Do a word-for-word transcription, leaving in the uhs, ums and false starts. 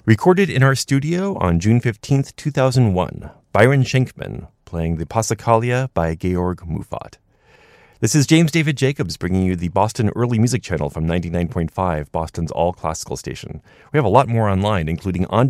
Recorded in our studio on June fifteenth, two thousand one, Byron Schenkman playing the Passacaglia by Georg Muffat. This is James David Jacobs bringing you the Boston Early Music Channel from ninety-nine point five, Boston's all-classical station. We have a lot more online, including on